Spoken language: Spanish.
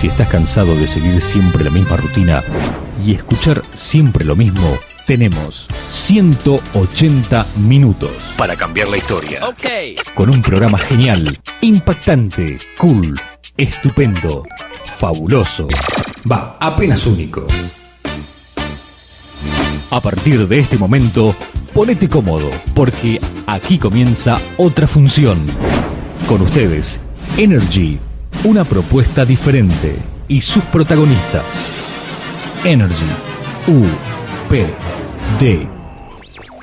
Si estás cansado de seguir siempre la misma rutina y escuchar siempre lo mismo, tenemos 180 minutos para cambiar la historia. Okay. Con un programa genial, impactante, cool, estupendo, fabuloso. Va, apenas único. A partir de este momento, ponete cómodo, porque aquí comienza otra función. Con ustedes, Energy, una propuesta diferente, y sus protagonistas. Energy, UPD.